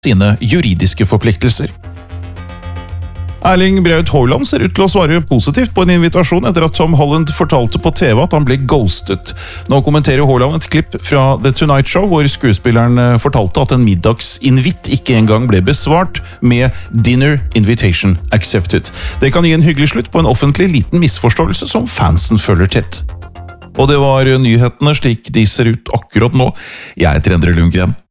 sine juridiske forpliktelser. Erling Braut Haaland ser ut til å svare positivt på en invitasjon etter at Tom Holland fortalte på TV at han ble ghostet. Nå kommenterer Haaland et klipp fra The Tonight Show, hvor skuespilleren fortalte at en middagsinvitt ikke engang ble besvart med «Dinner invitation accepted». Det kan gi en hyggelig slutt på en offentlig liten misforståelse som fansen følger tett. Og det var nyhetene slik de ser ut akkurat nå. Jeg heter Endre Lundgren.